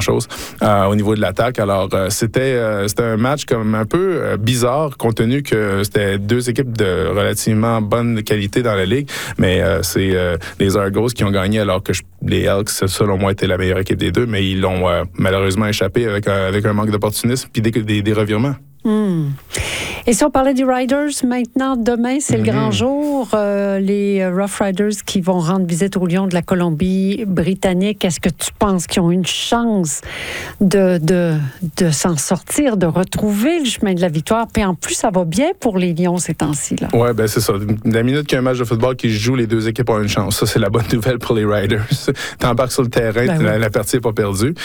grand-chose au niveau de l'attaque. Alors, c'était un match comme un peu bizarre, compte tenu que c'était deux équipes de relativement bonne qualité dans la Ligue, mais c'est les Argos qui ont gagné alors que les Elks, selon moi, étaient la meilleure équipe des deux, mais ils l'ont malheureusement échappé avec un manque d'opportunisme puis des revirements. Et si on parlait des Riders, maintenant, demain, c'est le grand jour. Les Rough Riders qui vont rendre visite aux Lions de la Colombie-Britannique. Est-ce que tu penses qu'ils ont une chance de s'en sortir, de retrouver le chemin de la victoire? Puis en plus, ça va bien pour les Lions ces temps-ci. Oui, ben c'est ça. La minute qu'il y a un match de football qui se joue, les deux équipes ont une chance. Ça, c'est la bonne nouvelle pour les Riders. T'embarques sur le terrain, la partie n'est pas perdue.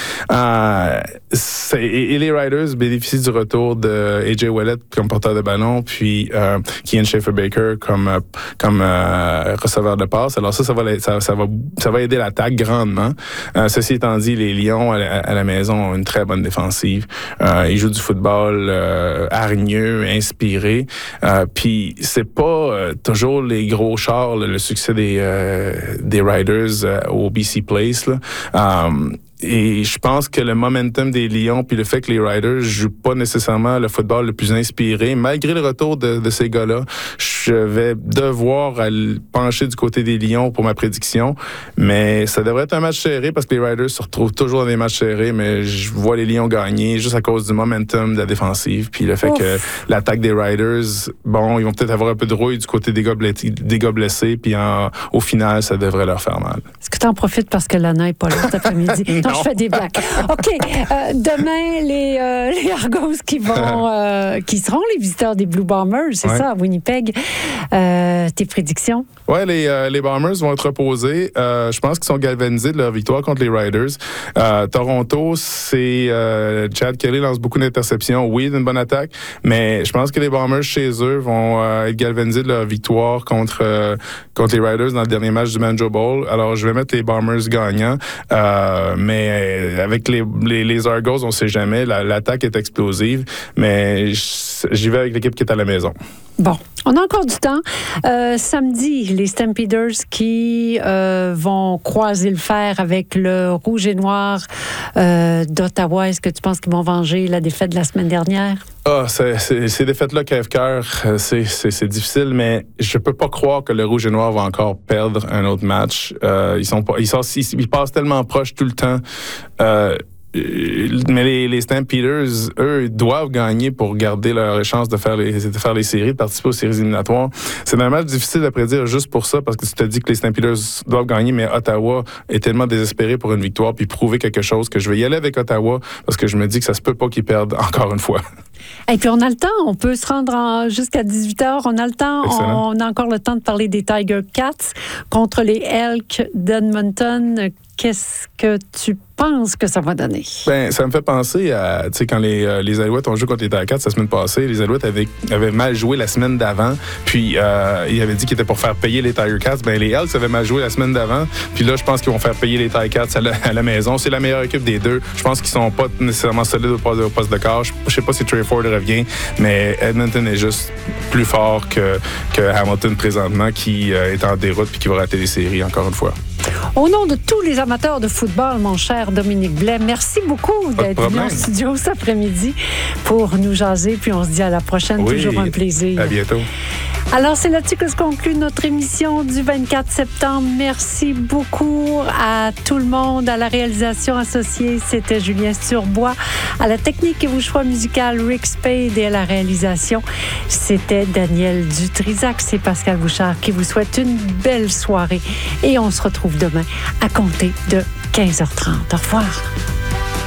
Et les Riders bénéficient du retour de A.J. Ouellet comme porteur de ballon, puis Kian Schaefer-Baker comme receveur de passe. Alors ça va aider l'attaque grandement. Ceci étant dit, les Lions à la maison ont une très bonne défensive. Ils jouent du football hargneux, inspiré. Puis c'est pas toujours les gros chars, le succès des Riders au BC Place, là. Et je pense que le momentum des Lions puis le fait que les Riders jouent pas nécessairement le football le plus inspiré, malgré le retour de ces gars-là, je vais devoir pencher du côté des Lions pour ma prédiction. Mais ça devrait être un match serré parce que les Riders se retrouvent toujours dans des matchs serrés, mais je vois les Lions gagner juste à cause du momentum de la défensive puis le fait que l'attaque des Riders, bon, ils vont peut-être avoir un peu de rouille du côté des gars blessés puis au final, ça devrait leur faire mal. Est-ce que tu en profites parce que Lana n'est pas là cet après-midi? Non, je fais des blagues. OK. Demain, les Argos qui seront les visiteurs des Blue Bombers, c'est ça, à Winnipeg. Tes prédictions? Oui, les Bombers vont être reposés. Je pense qu'ils sont galvanisés de leur victoire contre les Riders. Toronto, c'est Chad Kelly lance beaucoup d'interceptions. Oui, d'une bonne attaque, mais je pense que les Bombers chez eux vont être galvanisés de leur victoire contre les Riders dans le dernier match du Banjo Bowl. Alors, je vais mettre les Bombers gagnants. Mais avec les Argos, on ne sait jamais. L'attaque est explosive, mais j'y vais avec l'équipe qui est à la maison. Bon, on a encore du temps. Samedi, les Stampeders qui vont croiser le fer avec le Rouge et Noir d'Ottawa. Est-ce que tu penses qu'ils vont venger la défaite de la semaine dernière? Ces défaites-là crève-cœur, c'est difficile, mais je peux pas croire que le Rouge et Noir va encore perdre un autre match. Ils passent tellement proches tout le temps. Mais les Stampeders, eux, doivent gagner pour garder leur chance de faire les séries, de participer aux séries éliminatoires. C'est un match difficile à prédire juste pour ça, parce que tu te dis que les Stampeders doivent gagner, mais Ottawa est tellement désespéré pour une victoire puis prouver quelque chose que je vais y aller avec Ottawa parce que je me dis que ça se peut pas qu'ils perdent encore une fois. Et puis on a le temps, on peut se rendre jusqu'à 18h, on a le temps. Excellent. On a encore le temps de parler des Tiger Cats contre les Elks d'Edmonton. Qu'est-ce que tu penses que ça va donner? Ben, ça me fait penser à, tu sais, quand les Alouettes ont joué contre les Tiger Cats la semaine passée, les Alouettes avaient mal joué la semaine d'avant, puis ils avaient dit qu'ils étaient pour faire payer les Tiger Cats. Ben, les Elks avaient mal joué la semaine d'avant, puis là, je pense qu'ils vont faire payer les Tiger Cats à la maison. C'est la meilleure équipe des deux. Je pense qu'ils sont pas nécessairement solides au poste de quart. Je sais pas si Trey Ford revient, mais Edmonton est juste plus fort que Hamilton présentement, qui est en déroute puis qui va rater les séries encore une fois. Au nom de tous les amateurs de football, mon cher Dominique Blais, merci beaucoup d'être venu en studio cet après-midi pour nous jaser. Puis on se dit à la prochaine. Oui, toujours un plaisir. À bientôt. Alors, c'est là-dessus que se conclut notre émission du 24 septembre. Merci beaucoup à tout le monde, à la réalisation associée. C'était Julien Sturbois. À la technique et au choix musical, Rick Spade. Et à la réalisation, c'était Daniel Dutrisac. C'est Pascal Bouchard qui vous souhaite une belle soirée. Et on se retrouve demain à compter de 15h30. Au revoir.